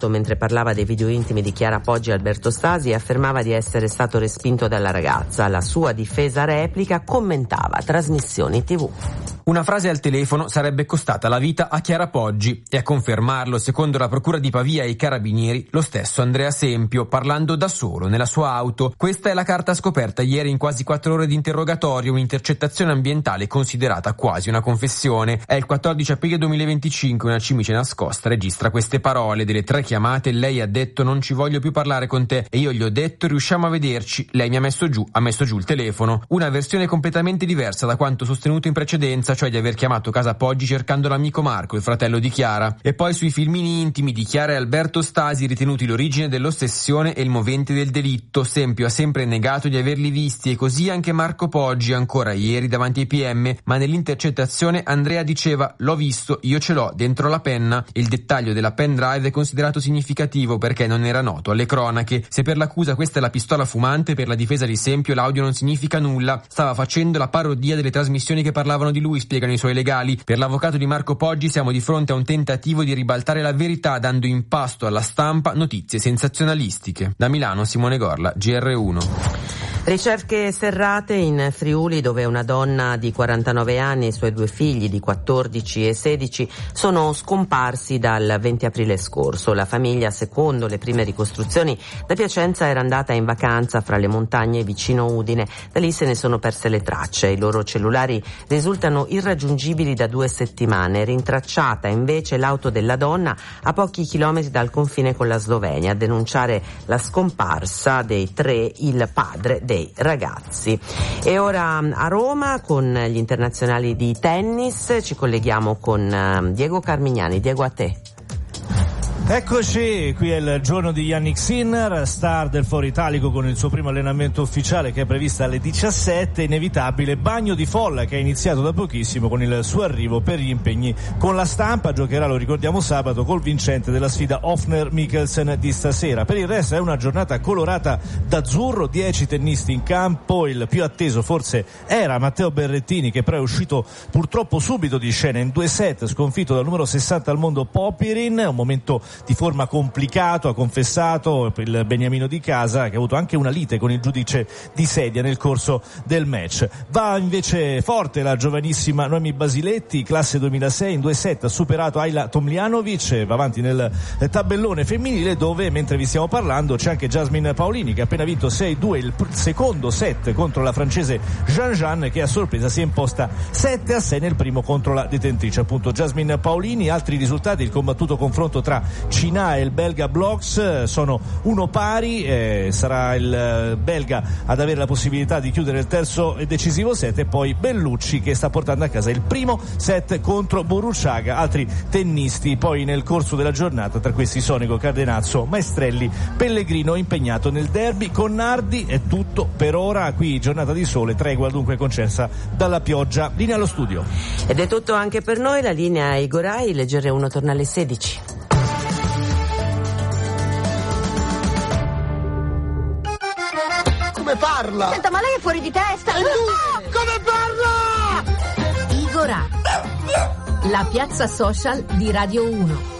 Mentre parlava dei video intimi di Chiara Poggi e Alberto Stasi, affermava di essere stato respinto dalla ragazza. La sua difesa replica, commentava trasmissioni TV. Una frase al telefono sarebbe costata la vita a Chiara Poggi, e a confermarlo, secondo la procura di Pavia e i carabinieri, lo stesso Andrea Sempio, parlando da solo nella sua auto. Questa è la carta scoperta ieri in quasi 4 ore di interrogatorio, un'intercettazione ambientale considerata quasi una confessione. È il 14 aprile 2025, una cimice nascosta registra queste parole: delle 3 chiamate lei ha detto non ci voglio più parlare con te, e io gli ho detto riusciamo a vederci, lei mi ha messo giù il telefono. Una versione completamente diversa da quanto sostenuto in precedenza, cioè di aver chiamato casa Poggi cercando l'amico Marco, il fratello di Chiara. E poi sui filmini intimi di Chiara e Alberto Stasi, ritenuti l'origine dell'ossessione e il movente del delitto. Sempio ha sempre negato di averli visti, e così anche Marco Poggi, ancora ieri davanti ai PM, ma nell'intercettazione Andrea diceva l'ho visto, io ce l'ho dentro la penna. Il dettaglio della pen drive è considerato significativo perché non era noto alle cronache. Se per l'accusa questa è la pistola fumante, per la difesa di Sempio l'audio non significa nulla. Stava facendo la parodia delle trasmissioni che parlavano di lui, spiegano i suoi legali. Per l'avvocato di Marco Poggi siamo di fronte a un tentativo di ribaltare la verità dando in pasto alla stampa notizie sensazionalistiche. Da Milano Simone Gorla, GR1. Ricerche serrate in Friuli, dove una donna di 49 anni e i suoi 2 figli di 14 e 16 sono scomparsi dal 20 aprile scorso. La famiglia, secondo le prime ricostruzioni, da Piacenza era andata in vacanza fra le montagne vicino Udine. Da lì se ne sono perse le tracce. I loro cellulari risultano irraggiungibili da 2 settimane. Rintracciata invece l'auto della donna a pochi chilometri dal confine con la Slovenia. A denunciare la scomparsa dei 3 il padre dei ragazzi. E ora a Roma con gli internazionali di tennis ci colleghiamo con Diego Carmignani. Diego, a te. Eccoci, qui è il giorno di Jannik Sinner, star del Foro Italico con il suo primo allenamento ufficiale che è previsto alle 17, inevitabile bagno di folla che è iniziato da pochissimo con il suo arrivo per gli impegni con la stampa. Giocherà, lo ricordiamo, sabato col vincente della sfida Hofner-Mikkelsen di stasera. Per il resto è una giornata colorata d'azzurro, 10 tennisti in campo. Il più atteso forse era Matteo Berrettini, che però è uscito purtroppo subito di scena in 2 set, sconfitto dal numero 60 al mondo Popyrin. Un momento di forma complicato, ha confessato il beniamino di casa, che ha avuto anche una lite con il giudice di sedia nel corso del match. Va invece forte la giovanissima Noemi Basiletti, classe 2006, in 2 set ha superato Ayla Tomljanovic, va avanti nel tabellone femminile, dove mentre vi stiamo parlando c'è anche Jasmine Paolini, che ha appena vinto 6-2 il secondo set contro la francese Jean Jean, che a sorpresa si è imposta 7-6 nel primo contro la detentrice, appunto Jasmine Paolini. Altri risultati: il combattuto confronto tra Cina e il belga Bloks sono 1 pari, sarà il belga ad avere la possibilità di chiudere il terzo e decisivo set, e poi Bellucci che sta portando a casa il primo set contro Boruchaga. Altri tennisti poi nel corso della giornata, tra questi Sonego, Cardenazzo, Maestrelli, Pellegrino impegnato nel derby con Nardi. È tutto per ora, qui giornata di sole, tregua dunque concessa dalla pioggia. Linea allo studio. Ed è tutto anche per noi, la linea ai Gorai, il GR1 torna alle 16. Come parla? Senta, ma lei è fuori di testa! Come parla? Igorà, la piazza social di Radio 1.